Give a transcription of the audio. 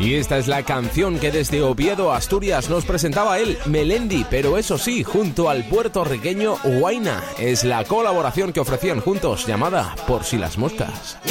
Y esta es la canción que desde Oviedo, Asturias, nos presentaba él, Melendi, pero eso sí, junto al puertorriqueño Huayna. Es la colaboración que ofrecían juntos, llamada Por si las moscas.